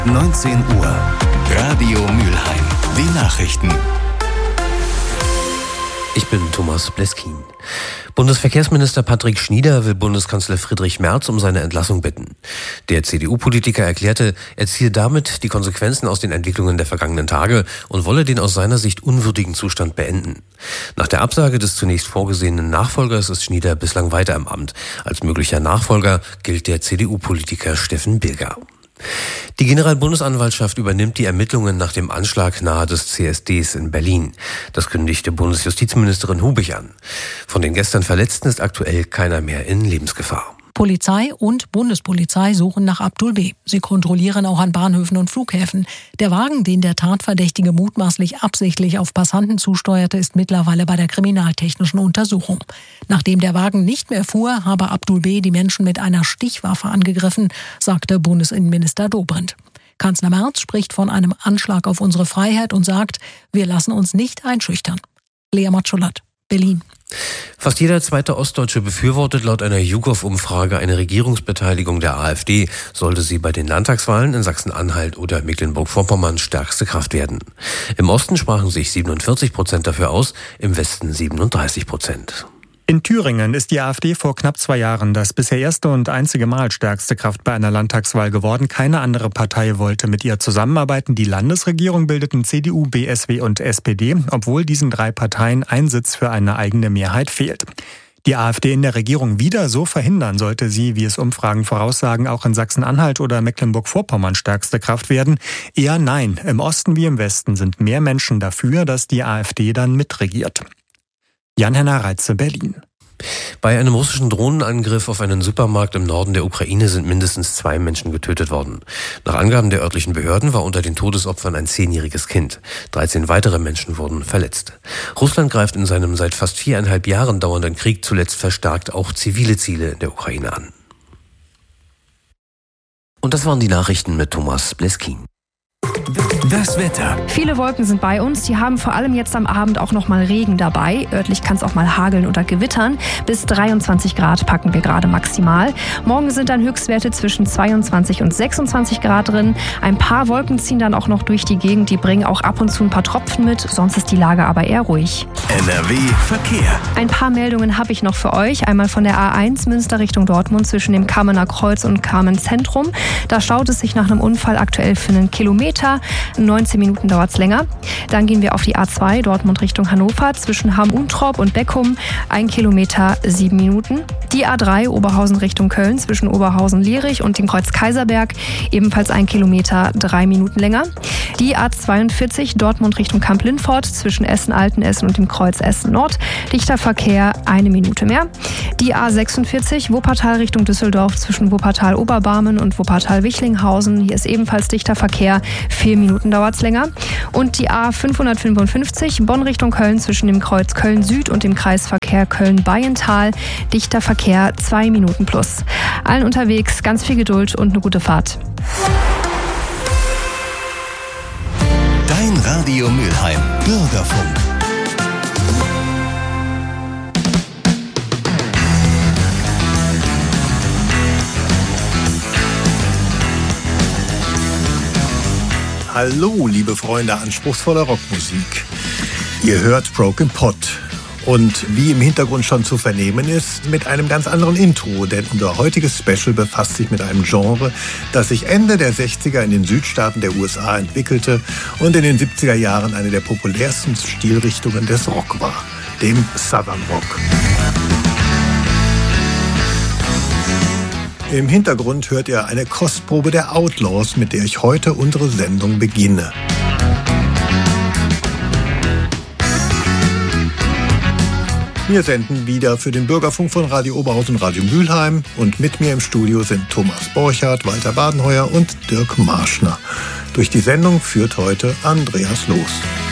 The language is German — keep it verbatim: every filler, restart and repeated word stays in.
neunzehn Uhr. Radio Mülheim. Die Nachrichten. Ich bin Thomas Bleskin. Bundesverkehrsminister Patrick Schnieder will Bundeskanzler Friedrich Merz um seine Entlassung bitten. Der C D U-Politiker erklärte, er ziehe damit die Konsequenzen aus den Entwicklungen der vergangenen Tage und wolle den aus seiner Sicht unwürdigen Zustand beenden. Nach der Absage des zunächst vorgesehenen Nachfolgers ist Schnieder bislang weiter im Amt. Als möglicher Nachfolger gilt der C D U-Politiker Steffen Bilger. Die Generalbundesanwaltschaft übernimmt die Ermittlungen nach dem Anschlag nahe des C S Ds in Berlin. Das kündigte Bundesjustizministerin Hubig an. Von den gestern Verletzten ist aktuell keiner mehr in Lebensgefahr. Polizei und Bundespolizei suchen nach Abdul B. Sie kontrollieren auch an Bahnhöfen und Flughäfen. Der Wagen, den der Tatverdächtige mutmaßlich absichtlich auf Passanten zusteuerte, ist mittlerweile bei der kriminaltechnischen Untersuchung. Nachdem der Wagen nicht mehr fuhr, habe Abdul B. die Menschen mit einer Stichwaffe angegriffen, sagte Bundesinnenminister Dobrindt. Kanzler Merz spricht von einem Anschlag auf unsere Freiheit und sagt, wir lassen uns nicht einschüchtern. Lea Matschulat, Berlin. Fast jeder zweite Ostdeutsche befürwortet laut einer YouGov-Umfrage eine Regierungsbeteiligung der AfD, sollte sie bei den Landtagswahlen in Sachsen-Anhalt oder Mecklenburg-Vorpommern stärkste Kraft werden. Im Osten sprachen sich siebenundvierzig Prozent dafür aus, im Westen siebenunddreißig Prozent. In Thüringen ist die AfD vor knapp zwei Jahren das bisher erste und einzige Mal stärkste Kraft bei einer Landtagswahl geworden. Keine andere Partei wollte mit ihr zusammenarbeiten. Die Landesregierung bildeten C D U, B S W und S P D, obwohl diesen drei Parteien ein Sitz für eine eigene Mehrheit fehlt. Die AfD in der Regierung wieder so verhindern, sollte sie, wie es Umfragen voraussagen, auch in Sachsen-Anhalt oder Mecklenburg-Vorpommern stärkste Kraft werden? Eher nein. Im Osten wie im Westen sind mehr Menschen dafür, dass die AfD dann mitregiert. Jan-Henner Reitze, Berlin. Bei einem russischen Drohnenangriff auf einen Supermarkt im Norden der Ukraine sind mindestens zwei Menschen getötet worden. Nach Angaben der örtlichen Behörden war unter den Todesopfern ein zehnjähriges Kind. dreizehn weitere Menschen wurden verletzt. Russland greift in seinem seit fast viereinhalb Jahren dauernden Krieg zuletzt verstärkt auch zivile Ziele in der Ukraine an. Und das waren die Nachrichten mit Thomas Bleskin. Das Wetter. Viele Wolken sind bei uns. Die haben vor allem jetzt am Abend auch noch mal Regen dabei. Örtlich kann es auch mal hageln oder gewittern. Bis dreiundzwanzig Grad packen wir gerade maximal. Morgen sind dann Höchstwerte zwischen zweiundzwanzig und sechsundzwanzig Grad drin. Ein paar Wolken ziehen dann auch noch durch die Gegend. Die bringen auch ab und zu ein paar Tropfen mit. Sonst ist die Lage aber eher ruhig. N R W Verkehr. Ein paar Meldungen habe ich noch für euch. Einmal von der A eins Münster Richtung Dortmund zwischen dem Kamener Kreuz und Kamen Zentrum. Da staut es sich nach einem Unfall aktuell für einen Kilometer. neunzehn Minuten dauert es länger. Dann gehen wir auf die A zwei Dortmund Richtung Hannover zwischen Hamm-Untrop und Beckum. Ein Kilometer, sieben Minuten. Die A drei Oberhausen Richtung Köln zwischen Oberhausen-Lierich und dem Kreuz Kaiserberg. Ebenfalls ein Kilometer, drei Minuten länger. Die A zweiundvierzig Dortmund Richtung Kamp-Lindfort zwischen Essen-Altenessen und dem Kreuz Essen-Nord. Dichter Verkehr, eine Minute mehr. Die A sechsundvierzig Wuppertal Richtung Düsseldorf zwischen Wuppertal-Oberbarmen und Wuppertal-Wichlinghausen. Hier ist ebenfalls dichter Verkehr, vier Minuten dauert es länger. Und die A fünfhundertfünfundfünfzig Bonn Richtung Köln zwischen dem Kreuz Köln-Süd und dem Kreisverkehr Köln-Bayental. Dichter Verkehr, zwei Minuten plus. Allen unterwegs ganz viel Geduld und eine gute Fahrt. Dein Radio Mülheim. Bürgerfunk. Hallo, liebe Freunde anspruchsvoller Rockmusik. Ihr hört Broken Pot. Und wie im Hintergrund schon zu vernehmen ist, mit einem ganz anderen Intro, denn unser heutiges Special befasst sich mit einem Genre, das sich Ende der sechziger in den Südstaaten der U S A entwickelte und in den siebziger Jahren eine der populärsten Stilrichtungen des Rock war, dem Southern Rock. Im Hintergrund hört ihr eine Kostprobe der Outlaws, mit der ich heute unsere Sendung beginne. Wir senden wieder für den Bürgerfunk von Radio Oberhausen und Radio Mülheim. Und mit mir im Studio sind Thomas Borchardt, Walter Badenheuer und Dirk Marschner. Durch die Sendung führt heute Andreas Loos.